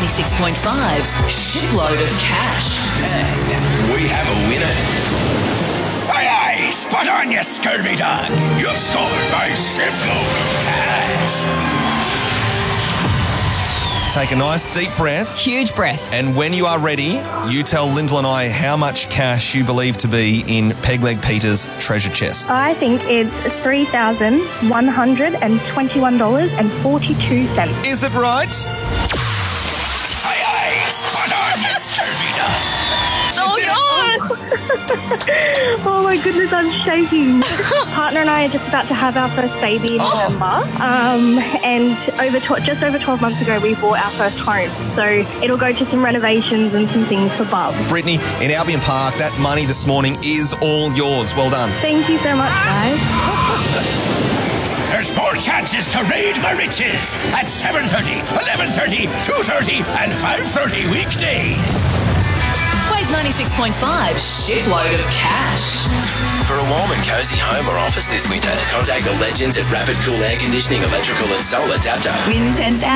96.5's Shipload of Cash. And we have a winner. Aye, aye, spot on, you scurvy dog. You've scored my shipload of cash. Take a nice deep breath. Huge breath. And when you are ready, you tell Lyndall and I how much cash you believe to be in Pegleg Peter's treasure chest. I think it's $3,121.42. Is it right? Aye, aye, spot on, you scurvy dog. Oh, yes! Oh my goodness, I'm shaking. Partner and I are just about to have our first baby in November. And just over 12 months ago, we bought our first home. So it'll go to some renovations and some things for Bub. Brittany, in Albion Park, that money this morning is all yours. Well done. Thank you so much, guys. There's more chances to raid my riches at 7:30, 11:30, 2:30 and 5:30 weekdays. Wave 96.5 Shipload of Cash. For a warm and cosy home or office this winter, contact the legends at Rapid Cool Air Conditioning, Electrical and Solar Dapto. Win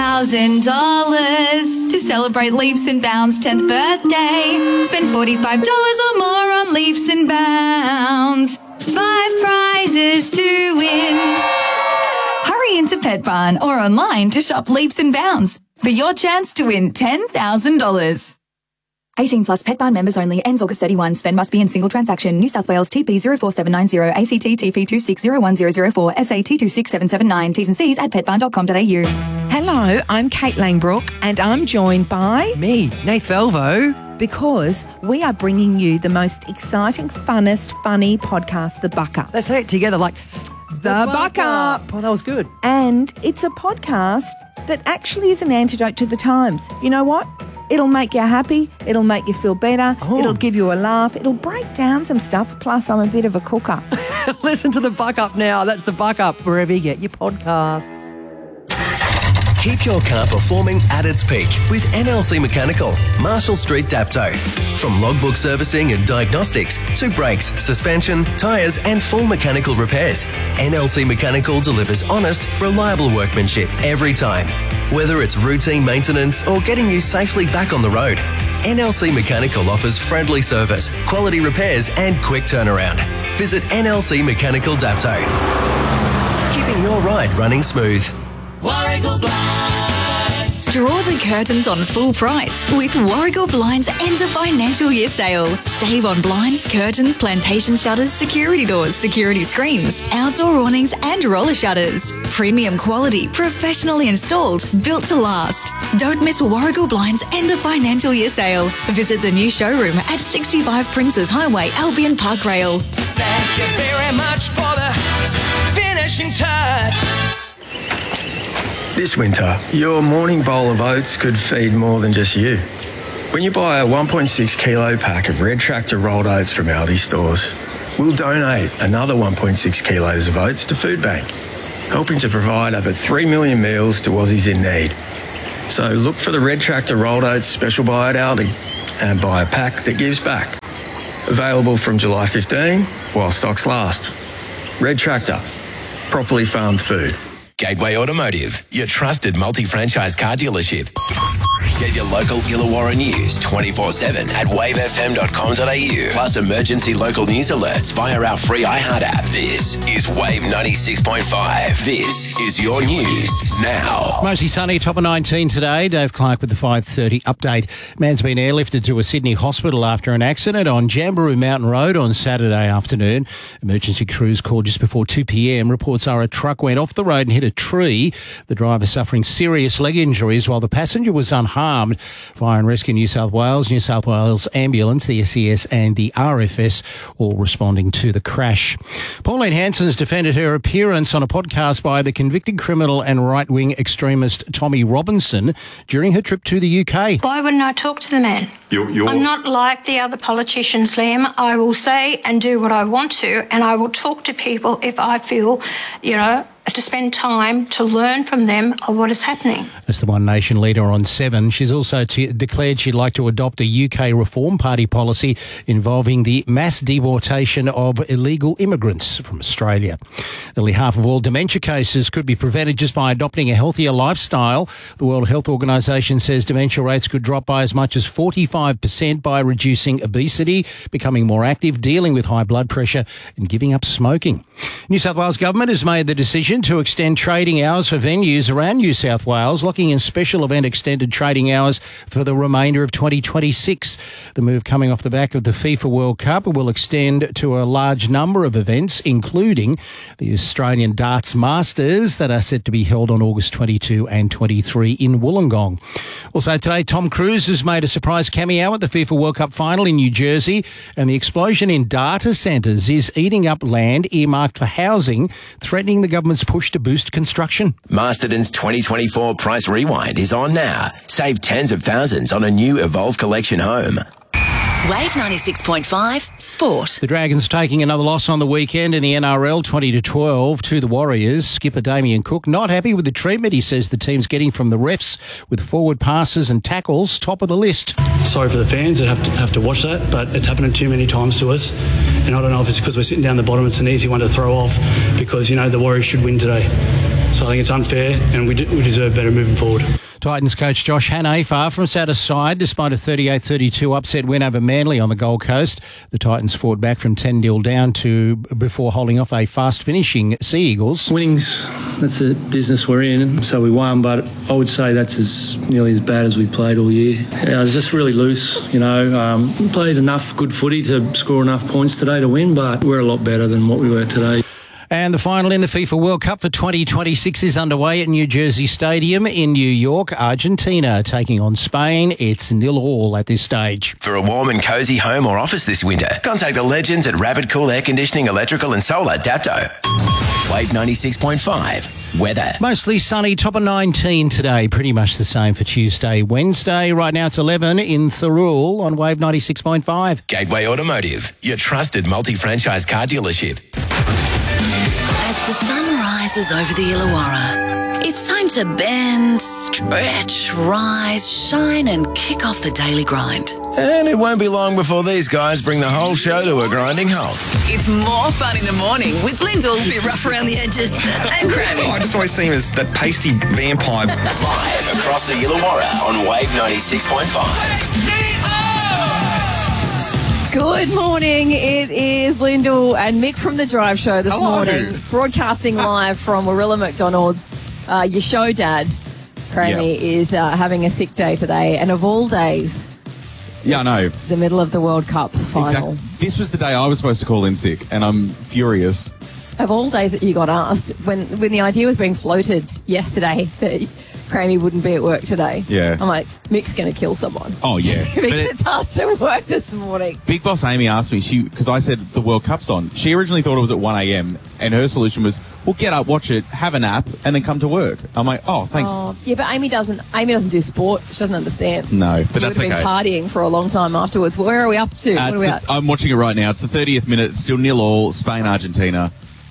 $10,000 to celebrate Leaps and Bounds 10th birthday. Spend $45 or more on Leaps and Bounds. 5 prizes to win. Hurry into Pet Barn or online to shop Leaps and Bounds for your chance to win $10,000. 18 plus Pet Barn members only. Ends August 31. Spend must be in single transaction. New South Wales TP 04790 ACT TP 2601004 SAT 26779. T's and C's at petbarn.com.au. Hello, I'm Kate Langbrook and I'm joined by... Me, Nath Velvo. Because we are bringing you the most exciting, funnest, funny podcast, The Buck Up. Let's say it together like... The Buck Up. Oh, that was good. And it's a podcast that actually is an antidote to the times. You know what? It'll make you happy. It'll make you feel better. Oh. It'll give you a laugh. It'll break down some stuff. Plus, I'm a bit of a cooker. Listen to The Buck Up now. That's The Buck Up, wherever you get your podcasts. Keep your car performing at its peak with NLC Mechanical, Marshall Street, Dapto. From logbook servicing and diagnostics to brakes, suspension, tyres and full mechanical repairs, NLC Mechanical delivers honest, reliable workmanship every time. Whether it's routine maintenance or getting you safely back on the road, NLC Mechanical offers friendly service, quality repairs and quick turnaround. Visit NLC Mechanical Dapto. Keeping your ride running smooth. Warrigal Blinds. Draw the curtains on full price with Warrigal Blinds End of Financial Year Sale. Save on blinds, curtains, plantation shutters, security doors, security screens, outdoor awnings and roller shutters. Premium quality, professionally installed, built to last. Don't miss Warrigal Blinds End of Financial Year Sale. Visit the new showroom at 65 Princes Highway, Albion Park Rail. Thank you very much for the finishing touch. This winter, your morning bowl of oats could feed more than just you. When you buy a 1.6 kilo pack of Red Tractor rolled oats from Aldi stores, we'll donate another 1.6 kilos of oats to Food Bank, helping to provide over 3 million meals to Aussies in need. So look for the Red Tractor rolled oats special buy at Aldi and buy a pack that gives back. Available from July 15 while stocks last. Red Tractor, properly farmed food. Gateway Automotive, your trusted multi-franchise car dealership. Get your local Illawarra news 24/7 at wavefm.com.au. Plus emergency local news alerts via our free iHeart app. This is Wave 96.5. This is your news now. Mostly sunny, top of 19 today. Dave Clark with the 5:30 update. Man's been airlifted to a Sydney hospital after an accident on Jamberoo Mountain Road on Saturday afternoon. Emergency crews called just before 2 p.m. Reports are a truck went off the road and hit a tree. The driver suffering serious leg injuries while the passenger was unharmed. Fire and Rescue New South Wales Ambulance, the SES and the RFS all responding to the crash. Pauline Hanson's defended her appearance on a podcast by the convicted criminal and right-wing extremist Tommy Robinson during her trip to the UK. Why wouldn't I talk to the man? I'm not like the other politicians, Liam. I will say and do what I want to, and I will talk to people if I feel, to spend time to learn from them of what is happening. That's the One Nation leader on 7. She's also declared she'd like to adopt a UK Reform Party policy involving the mass deportation of illegal immigrants from Australia. Nearly half of all dementia cases could be prevented just by adopting a healthier lifestyle. The World Health Organisation says dementia rates could drop by as much as 45% by reducing obesity, becoming more active, dealing with high blood pressure and giving up smoking. New South Wales Government has made the decision to extend trading hours for venues around New South Wales, locking in special event extended trading hours for the remainder of 2026. The move coming off the back of the FIFA World Cup will extend to a large number of events, including the Australian Darts Masters that are set to be held on August 22 and 23 in Wollongong. Also today, Tom Cruise has made a surprise cameo at the FIFA World Cup final in New Jersey, and the explosion in data centres is eating up land earmarked for housing, threatening the government's push to boost construction. Masterton's 2024 Price Rewind is on now. Save tens of thousands on a new Evolve Collection home. Wave 96.5 Sport. The Dragons taking another loss on the weekend in the NRL, 20-12 to the Warriors. Skipper Damien Cook not happy with the treatment he says the team's getting from the refs, with forward passes and tackles top of the list. Sorry for the fans that have to watch that, but it's happening too many times to us. And I don't know if it's because we're sitting down the bottom, it's an easy one to throw off because, you know, the Warriors should win today. So I think it's unfair and we deserve better moving forward. Titans coach Josh Hannay far from satisfied despite a 38-32 upset win over Manly on the Gold Coast. The Titans fought back from 10-0 down before holding off a fast-finishing Sea Eagles. Winning's, that's the business we're in, so we won, but I would say that's nearly as bad as we played all year. It was just really loose, you know. We played enough good footy to score enough points today to win, but we're a lot better than what we were today. And the final in the FIFA World Cup for 2026 is underway at New Jersey Stadium in New York. Argentina taking on Spain. It's 0-0 at this stage. For a warm and cosy home or office this winter, contact the legends at Rapid Cool Air Conditioning, Electrical and Solar Dapto. Wave 96.5 weather. Mostly sunny, top of 19 today. Pretty much the same for Tuesday, Wednesday. Right now it's 11 in Thirroul on Wave 96.5. Gateway Automotive, your trusted multi-franchise car dealership. As the sun rises over the Illawarra, it's time to bend, stretch, rise, shine and kick off the daily grind. And it won't be long before these guys bring the whole show to a grinding halt. It's more fun in the morning with Lyndall, a bit rough around the edges, and Crammy. I just always see him as that pasty vampire. Live across the Illawarra on Wave 96.5. Good morning. It is Lyndall and Mick from The Drive Show this morning. Broadcasting live from Warilla McDonald's. Your show dad, Crammy, is having a sick day today. And of all days... Yeah, I know. The middle of the World Cup final. Exactly. This was the day I was supposed to call in sick, and I'm furious. Of all days that you got asked, when the idea was being floated yesterday that Crammy wouldn't be at work today. Yeah. I'm like, Mick's going to kill someone. Oh, yeah. He gets asked to work this morning. Big Boss Amy asked me, because I said the World Cup's on. She originally thought it was at 1 a.m, and her solution was, well, get up, watch it, have a nap, and then come to work. I'm like, oh, thanks. Oh, yeah, but Amy doesn't do sport. She doesn't understand. No, but that's okay. You would have been partying for a long time afterwards. Where are we up to? What are we at? I'm watching it right now. It's the 30th minute. It's still 0-0, Spain-Argentina.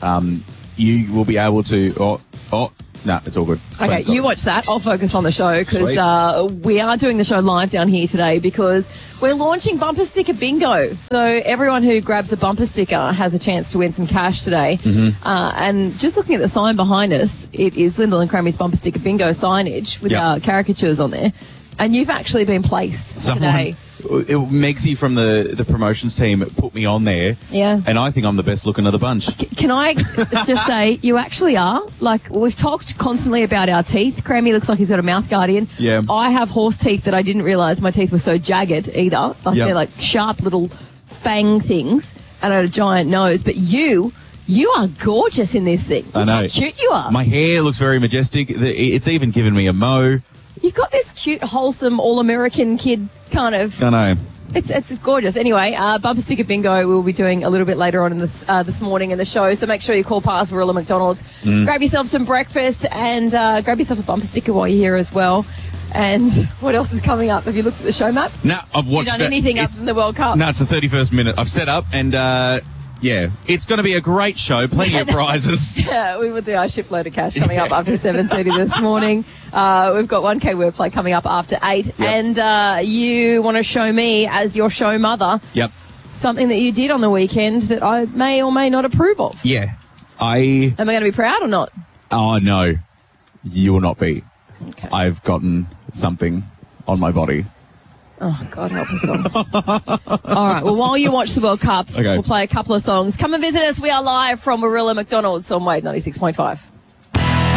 You will be able to... No, it's all good. Okay, you watch that. I'll focus on the show because we are doing the show live down here today because we're launching Bumper Sticker Bingo. So everyone who grabs a bumper sticker has a chance to win some cash today. Mm-hmm. And just looking at the sign behind us, it is Lyndall and Crammy's Bumper Sticker Bingo signage with our caricatures on there. And you've actually been placed today. Megsie from the promotions team put me on there. Yeah. And I think I'm the best looking of the bunch. Can I just say, you actually are. Like, we've talked constantly about our teeth. Crammy looks like he's got a mouth guardian. Yeah. I have horse teeth that I didn't realise my teeth were so jagged either. Like, they're like sharp little fang things. And I had a giant nose. But you are gorgeous in this thing. I know. Look how cute you are. My hair looks very majestic. It's even given me a mo. You've got this cute, wholesome, all-American kid kind of... I know. It's gorgeous. Anyway, Bumper Sticker Bingo we'll be doing a little bit later on in this morning in the show, so make sure you call past Warilla McDonald's. Grab yourself some breakfast and grab yourself a bumper sticker while you're here as well. And what else is coming up? Have you looked at the show map? No, I've watched it. Have you done anything other than the World Cup? No, it's the 31st minute. I've set up and... Yeah, it's going to be a great show. Plenty of prizes. Yeah, we will do our shipload of cash coming up after 7:30 this morning. We've got 1K wordplay coming up after 8. Yep. And you want to show me, as your show mother, Yep. something that you did on the weekend that I may or may not approve of. Yeah. Am I going to be proud or not? Oh, no. You will not be. Okay. I've gotten something on my body. Oh, God help us all. All right, well, while you watch the World Cup, we'll play a couple of songs. Come and visit us. We are live from Warilla McDonald's on Wave 96.5.